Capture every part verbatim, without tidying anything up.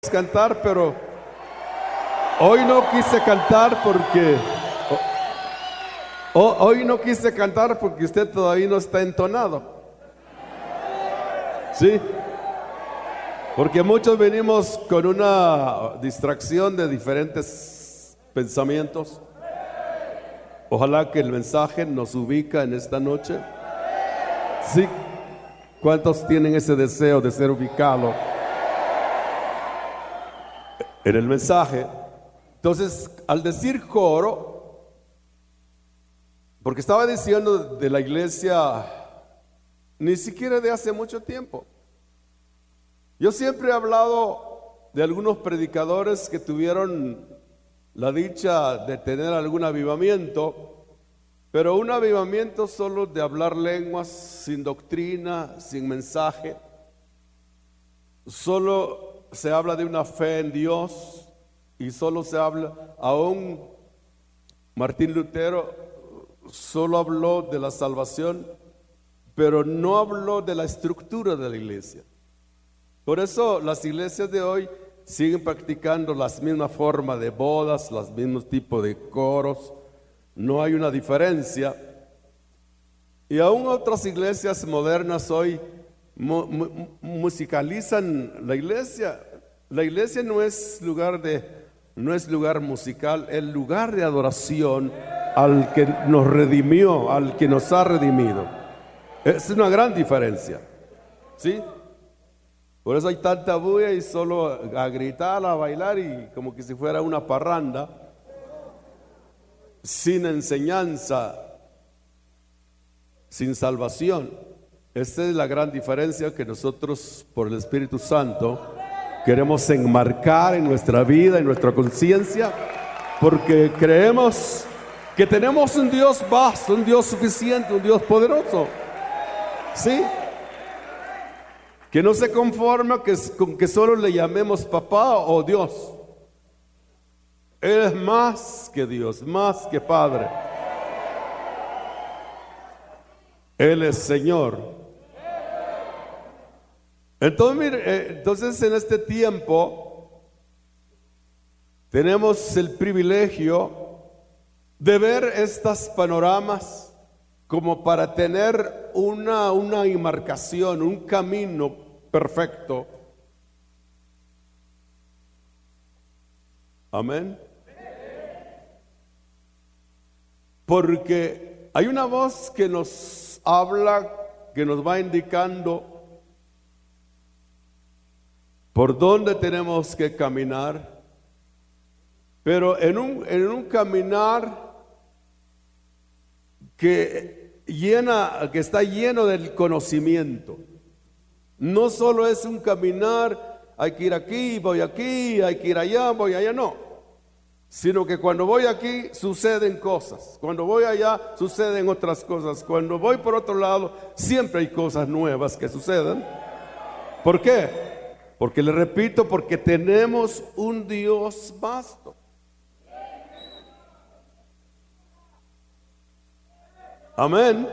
cantar, pero hoy no quise cantar porque oh, hoy no quise cantar porque usted todavía no está entonado. Sí, porque muchos venimos con una distracción de diferentes pensamientos. Ojalá que el mensaje nos ubica en esta noche. Sí, ¿cuántos tienen ese deseo de ser ubicados en el mensaje? Entonces, al decir coro, porque estaba diciendo de la iglesia ni siquiera de hace mucho tiempo. Yo siempre he hablado de algunos predicadores que tuvieron la dicha de tener algún avivamiento, pero un avivamiento solo de hablar lenguas, sin doctrina, sin mensaje. Solo se habla de una fe en Dios y solo se habla, aún Martín Lutero solo habló de la salvación, pero no habló de la estructura de la iglesia. Por eso las iglesias de hoy siguen practicando las mismas formas de bodas, los mismos tipos de coros, no hay una diferencia. Y aún otras iglesias modernas hoy mu- mu- musicalizan la iglesia. La iglesia no es lugar de, no es lugar musical, es lugar de adoración al que nos redimió, al que nos ha redimido. Es una gran diferencia, ¿sí? Por eso hay tanta bulla y solo a gritar, a bailar y como que si fuera una parranda, sin enseñanza, sin salvación. Esta es la gran diferencia que nosotros, por el Espíritu Santo, queremos enmarcar en nuestra vida, en nuestra conciencia, porque creemos que tenemos un Dios vasto, un Dios suficiente, un Dios poderoso, ¿sí? Que no se conforma que, con que solo le llamemos papá o Dios. Él es más que Dios, más que Padre. Él es Señor. Entonces, mire, eh, entonces en este tiempo tenemos el privilegio de ver estas panoramas como para tener una, una enmarcación, un camino perfecto. Amén. Porque hay una voz que nos habla, que nos va indicando por dónde tenemos que caminar, pero en un, en un caminar que llena, que está lleno del conocimiento. No solo es un caminar, hay que ir aquí, voy aquí, hay que ir allá, voy allá, no. Sino que cuando voy aquí suceden cosas, cuando voy allá suceden otras cosas, cuando voy por otro lado siempre hay cosas nuevas que suceden. ¿Por qué? Porque le repito, porque tenemos un Dios vasto. Amén.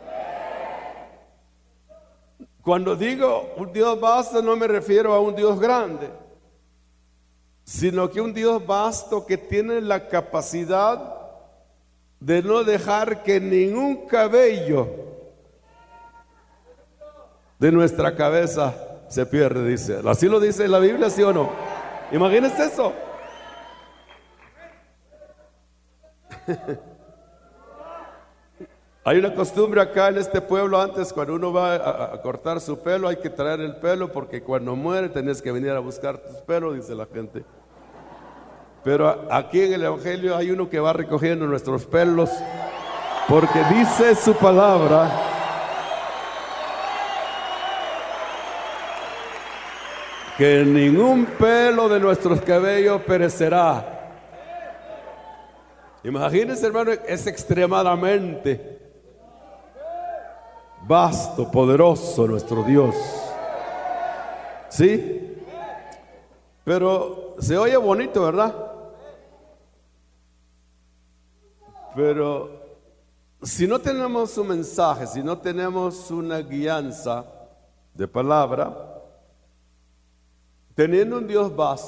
Cuando digo un Dios vasto no me refiero a un Dios grande, sino que un Dios vasto que tiene la capacidad de no dejar que ningún cabello de nuestra cabeza se pierda, dice. Así lo dice la Biblia, ¿sí o no? Imagínense eso. Hay una costumbre acá en este pueblo, antes cuando uno va a, a cortar su pelo hay que traer el pelo porque cuando muere tenés que venir a buscar tus pelos, dice la gente. Pero aquí en el Evangelio hay uno que va recogiendo nuestros pelos porque dice su palabra que ningún pelo de nuestros cabellos perecerá. Imagínense, hermano, es extremadamente vasto, poderoso nuestro Dios. ¿Sí? Pero se oye bonito, ¿verdad? Pero si no tenemos un mensaje, si no tenemos una guianza de palabra, teniendo un Dios vasto,